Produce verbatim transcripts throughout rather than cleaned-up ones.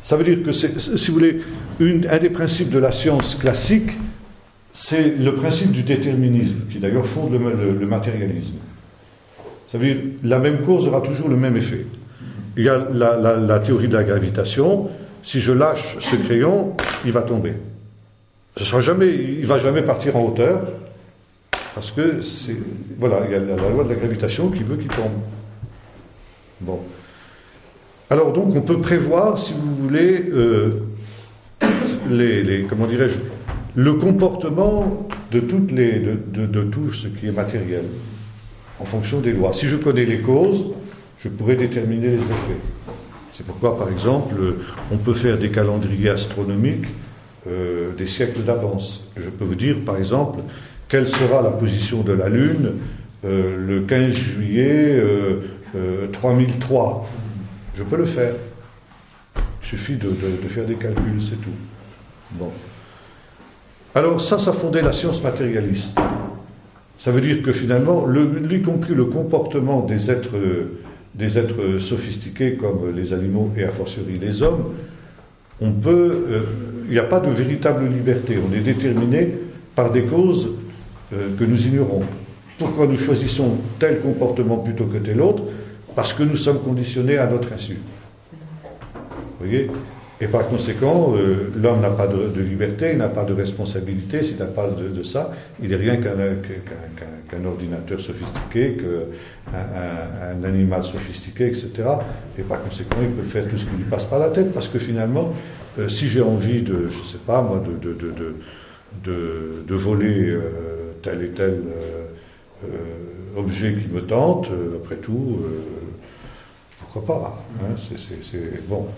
Ça veut dire que, c'est, si vous voulez, une, un des principes de la science classique, c'est le principe du déterminisme, qui d'ailleurs fonde le, le, le matérialisme. Ça veut dire que la même cause aura toujours le même effet. Il y a la, la, la théorie de la gravitation. Si je lâche ce crayon, il va tomber. Ce sera jamais, il ne va jamais partir en hauteur, parce que c'est, voilà, il y a la, la loi de la gravitation qui veut qu'il tombe. Bon. Alors donc, on peut prévoir, si vous voulez, euh, les, les, comment dirais-je, le comportement de, toutes les, de, de, de tout ce qui est matériel, en fonction des lois. Si je connais les causes, je pourrais déterminer les effets. C'est pourquoi, par exemple, on peut faire des calendriers astronomiques euh, des siècles d'avance. Je peux vous dire, par exemple, quelle sera la position de la Lune euh, le quinze juillet euh, euh, trois mille trois. Je peux le faire. Il suffit de, de, de faire des calculs, c'est tout. Bon. Alors ça, ça fondait la science matérialiste. Ça veut dire que finalement, le, y compris le comportement des êtres, des êtres sophistiqués comme les animaux et a fortiori les hommes, on peut, il euh, n'y a pas de véritable liberté. On est déterminé par des causes euh, que nous ignorons. Pourquoi nous choisissons tel comportement plutôt que tel autre? Parce que nous sommes conditionnés à notre insu. Vous voyez? Et par conséquent, euh, l'homme n'a pas de, de liberté, il n'a pas de responsabilité. S'il n'a pas de, de ça, il n'est rien qu'un, qu'un, qu'un, qu'un ordinateur sophistiqué, qu'un un, un animal sophistiqué, et cetera. Et par conséquent, il peut faire tout ce qui lui passe par la tête, parce que finalement, euh, si j'ai envie de, je ne sais pas moi, de, de, de, de, de, de voler euh, tel et tel euh, euh, objet qui me tente, euh, après tout, euh, pourquoi pas, hein, c'est, c'est, c'est bon.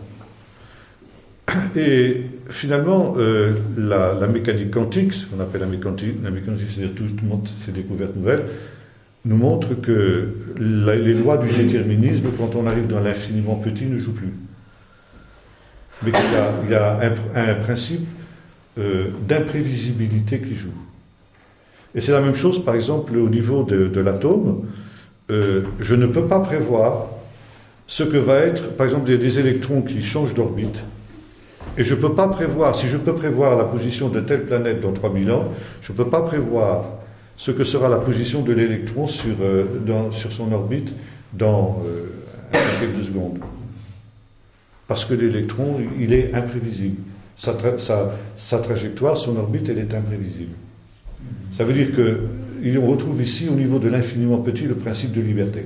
Et finalement, euh, la, la mécanique quantique, ce qu'on appelle la mécanique, la mécanique, c'est-à-dire tout le monde, ces découvertes nouvelles, nous montre que la, les lois du déterminisme, quand on arrive dans l'infiniment petit, ne jouent plus. Mais qu'il y a, il y a un, un principe euh, d'imprévisibilité qui joue. Et c'est la même chose, par exemple, au niveau de, de l'atome. Euh, je ne peux pas prévoir ce que va être, par exemple, des, des électrons qui changent d'orbite. Et je ne peux pas prévoir, si je peux prévoir la position de telle planète dans trois mille ans, je ne peux pas prévoir ce que sera la position de l'électron sur, euh, dans, sur son orbite dans euh, un paquet de secondes. Parce que l'électron, il est imprévisible. Sa, tra- sa, sa trajectoire, son orbite, elle est imprévisible. Ça veut dire qu'on retrouve ici, au niveau de l'infiniment petit, le principe de liberté.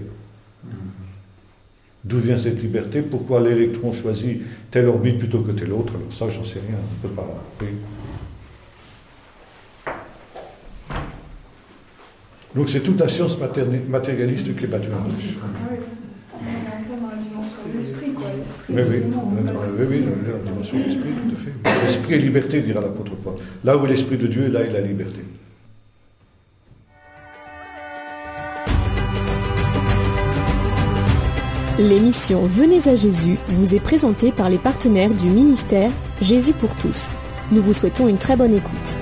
D'où vient cette liberté? Pourquoi l'électron choisit telle orbite plutôt que telle autre? Alors ça, j'en sais rien, on ne peut pas. Oui. Donc c'est toute la science materni- matérialiste qui est battue en touche. Oui, on est un peu dans la dimension de l'esprit, quoi. L'esprit, Mais oui, oui, oui, oui, la dimension de l'esprit, tout à fait. L'esprit et liberté, dira l'apôtre Paul. Là où est l'esprit de Dieu, là est la liberté. L'émission Venez à Jésus vous est présentée par les partenaires du ministère Jésus pour tous. Nous vous souhaitons une très bonne écoute.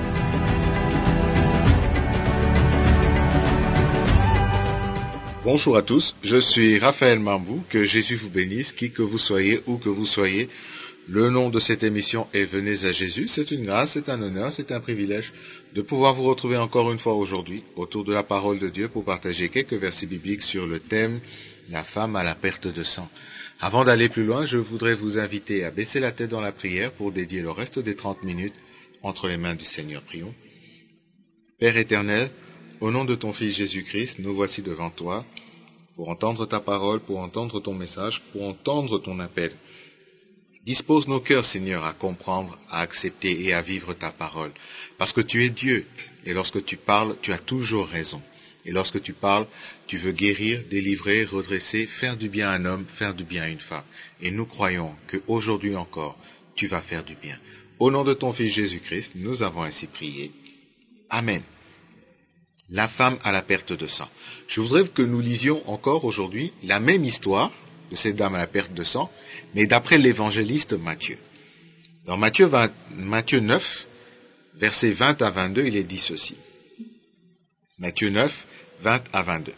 Bonjour à tous, je suis Raphaël Mambou, que Jésus vous bénisse, qui que vous soyez, où que vous soyez. Le nom de cette émission est Venez à Jésus. C'est une grâce, c'est un honneur, c'est un privilège de pouvoir vous retrouver encore une fois aujourd'hui autour de la parole de Dieu pour partager quelques versets bibliques sur le thème « La femme à la perte de sang ». Avant d'aller plus loin, je voudrais vous inviter à baisser la tête dans la prière pour dédier le reste des trente minutes entre les mains du Seigneur. Prions. Père éternel, au nom de ton Fils Jésus-Christ, nous voici devant toi pour entendre ta parole, pour entendre ton message, pour entendre ton appel. Dispose nos cœurs, Seigneur, à comprendre, à accepter et à vivre ta parole. Parce que tu es Dieu, et lorsque tu parles, tu as toujours raison. Et lorsque tu parles, tu veux guérir, délivrer, redresser, faire du bien à un homme, faire du bien à une femme. Et nous croyons qu'aujourd'hui encore, tu vas faire du bien. Au nom de ton Fils Jésus-Christ, nous avons ainsi prié. Amen. La femme à la perte de sang. Je voudrais que nous lisions encore aujourd'hui la même histoire de cette dame à la perte de sang, mais d'après l'évangéliste Matthieu. Dans Matthieu, vingt, Matthieu neuf, versets vingt à vingt-deux, il est dit ceci. Matthieu neuf, vingt à vingt-deux.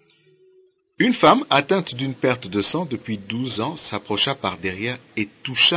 Une femme atteinte d'une perte de sang depuis douze ans s'approcha par derrière et toucha